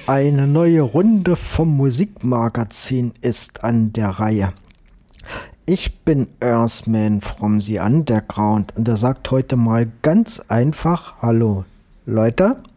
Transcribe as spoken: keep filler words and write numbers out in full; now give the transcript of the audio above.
Eine neue Runde vom Musikmagazin ist an der Reihe. Ich bin Earthman from the Underground und er sagt heute mal ganz einfach Hallo Leute.